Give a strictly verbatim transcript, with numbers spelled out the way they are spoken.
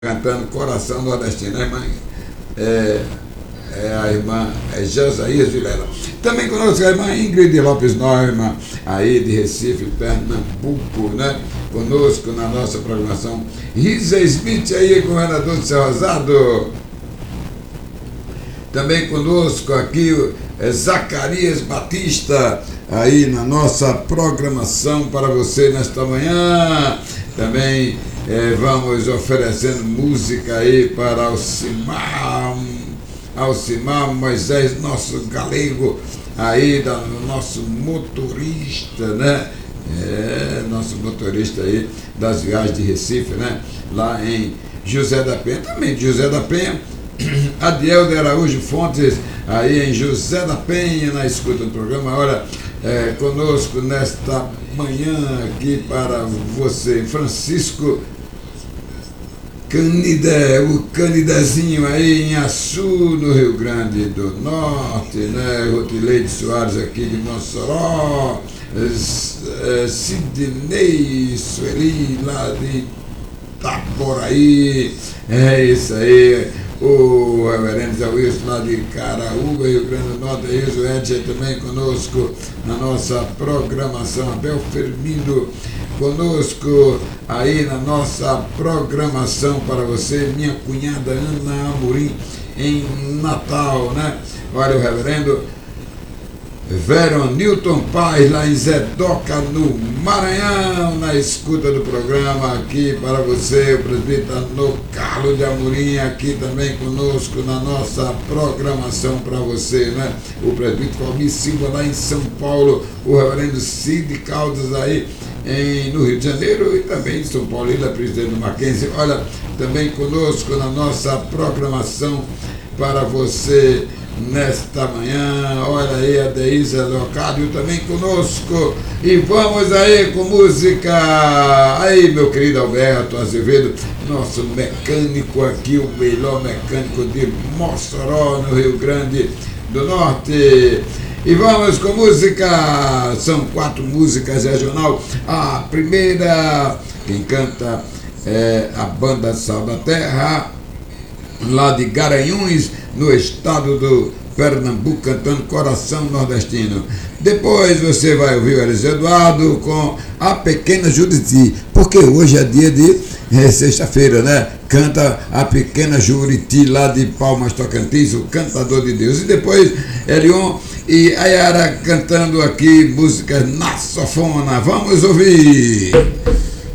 cantando Coração Nordestino. A irmã é, é a irmã é Josaías Vilela. Também conosco a irmã Ingrid Lopes Neumann, aí de Recife, Pernambuco, né? Conosco na nossa programação. Risa Smith aí, governador do Céu Rosado. Também conosco aqui é Zacarias Batista, aí na nossa programação para você nesta manhã. Também é, vamos oferecendo música aí para Alcimar, Alcimar Moisés, nosso galego, aí, da, nosso motorista, né? É, nosso motorista aí das viagens de Recife, né? Lá em José da Penha, também de José da Penha. Adiel de Araújo Fontes, aí em José da Penha, na escuta do programa. Olha, é, conosco nesta manhã aqui para você, Francisco Canidé, o Canidezinho aí em Açu, no Rio Grande do Norte, né? Rotileide Soares aqui de Mossoró, é, Sidney Sueli lá de Itaboraí, é isso aí. O reverendo Zé Wilson lá de Caraúba, Rio Grande do Norte, aí o Edson também conosco na nossa programação, Abel Firmino conosco aí na nossa programação para você, minha cunhada Ana Amorim em Natal, né? Olha o reverendo Veron Newton Paz, lá em Zedoca, no Maranhão, na escuta do programa aqui para você, o presbítero no Carlos de Amorim, aqui também conosco na nossa programação para você, né? O presbítero Almir Silva, lá em São Paulo, o reverendo Cid Caldas aí em, no Rio de Janeiro e também em São Paulo, ele é presidente do Mackenzie. Olha, também conosco na nossa programação para você nesta manhã, olha aí a Deísa Leocádio também conosco, e vamos aí com música, aí meu querido Alberto Azevedo, nosso mecânico aqui, o melhor mecânico de Mossoró, no Rio Grande do Norte, e vamos com música, são quatro músicas regional, a primeira, quem canta é a banda Sal da Terra, lá de Garanhuns, no estado do Pernambuco, cantando Coração Nordestino. Depois você vai ouvir o Eliseu Eduardo com a Pequena Juriti, porque hoje é dia de é, sexta-feira, né? Canta a Pequena Juriti, lá de Palmas, Tocantins, o cantador de Deus. E depois Elion e Ayara cantando aqui músicas na sanfona. Vamos ouvir!